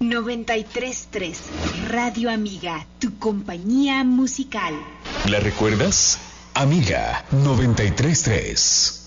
93.3 Radio Amiga, tu compañía musical. ¿La recuerdas? Amiga 93.3.